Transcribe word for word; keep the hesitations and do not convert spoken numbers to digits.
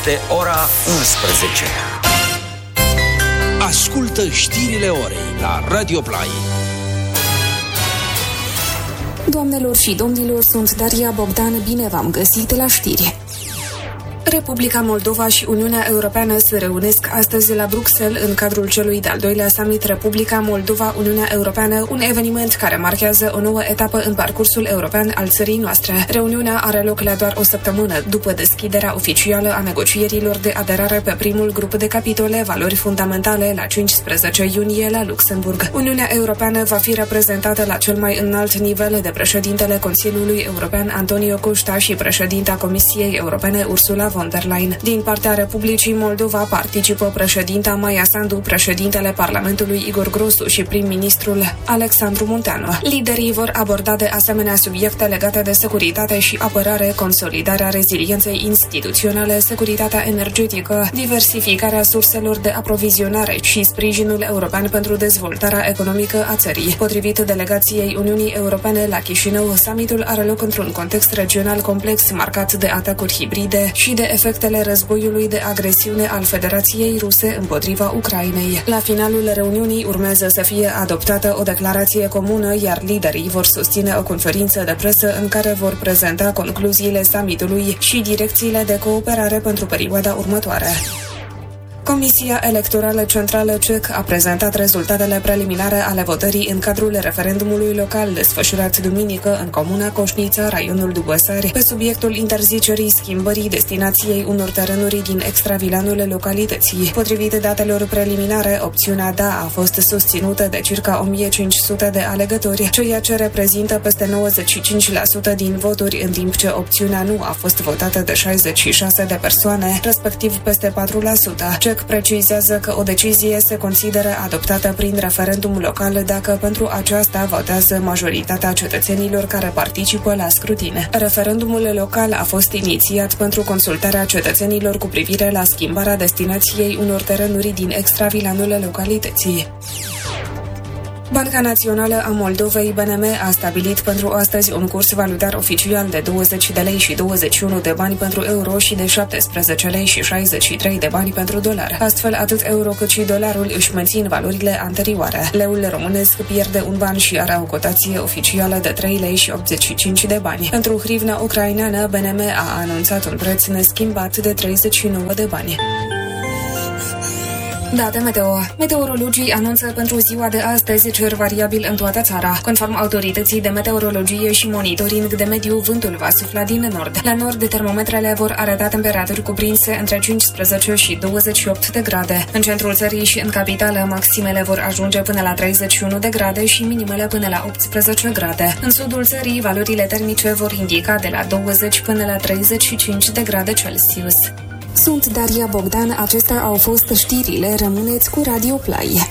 Este ora unsprezece. Ascultă știrile orei la Radio Play. Doamnelor și domnilor, sunt Daria Bogdan, bine v-am găsit la știri. Republica Moldova și Uniunea Europeană se reunesc astăzi la Bruxelles în cadrul celui de-al doilea summit Republica Moldova-Uniunea Europeană, un eveniment care marchează o nouă etapă în parcursul european al țării noastre. Reuniunea are loc la doar o săptămână după deschiderea oficială a negocierilor de aderare pe primul grup de capitole Valori fundamentale la cincisprezece iunie la Luxemburg. Uniunea Europeană va fi reprezentată la cel mai înalt nivel de președintele Consiliului European Antonio Costa și președinta Comisiei Europene Ursula von der Leyen. Din partea Republicii Moldova participă președinta Maia Sandu, președintele Parlamentului Igor Grosu și prim-ministrul Alexandru Munteanu. Liderii vor aborda de asemenea subiecte legate de securitate și apărare, consolidarea rezilienței instituționale, securitatea energetică, diversificarea surselor de aprovizionare și sprijinul european pentru dezvoltarea economică a țării. Potrivit delegației Uniunii Europene la Chișinău, summitul are loc într-un context regional complex marcat de atacuri hibride și de efectele războiului de agresiune al Federației Ruse împotriva Ucrainei. La finalul reuniunii urmează să fie adoptată o declarație comună, iar liderii vor susține o conferință de presă în care vor prezenta concluziile summitului și direcțiile de cooperare pentru perioada următoare. Comisia Electorală Centrală Ceh a prezentat rezultatele preliminare ale votării în cadrul referendumului local desfășurat duminică în comuna Coșnița, raionul Dubăsari, pe subiectul interzicerii schimbării destinației unor terenuri din extravilanul localității. Potrivit datelor preliminare, opțiunea da a fost susținută de circa o mie cinci sute de alegători, ceea ce reprezintă peste nouăzeci și cinci la sută din voturi, în timp ce opțiunea nu a fost votată de șaizeci și șase de persoane, respectiv peste patru la sută. Ceh precizează că o decizie se consideră adoptată prin referendum local dacă pentru aceasta votează majoritatea cetățenilor care participă la scrutin. Referendumul local a fost inițiat pentru consultarea cetățenilor cu privire la schimbarea destinației unor terenuri din extravilanul localității. Banca Națională a Moldovei, B N M, a stabilit pentru astăzi un curs valutar oficial de douăzeci de lei și douăzeci și unu de bani pentru euro și de șaptesprezece lei și șaizeci și trei de bani pentru dolar. Astfel, atât euro cât și dolarul își mențin valorile anterioare. Leul românesc pierde un ban și are o cotație oficială de trei lei și optzeci și cinci de bani. Pentru hrivna ucraineană, B N M a anunțat un preț neschimbat de treizeci și nouă de bani. Date meteo. Meteorologii anunță pentru ziua de astăzi cer variabil în toată țara. Conform autorității de meteorologie și monitoring de mediu, vântul va sufla din nord. La nord, termometrele vor arăta temperaturi cuprinse între cincisprezece și douăzeci și opt de grade. În centrul țării și în capitală, maximele vor ajunge până la treizeci și unu de grade și minimele până la optsprezece grade. În sudul țării, valorile termice vor indica de la douăzeci până la treizeci și cinci de grade Celsius. Sunt Daria Bogdan, acestea au fost știrile, rămâneți cu Radio Play.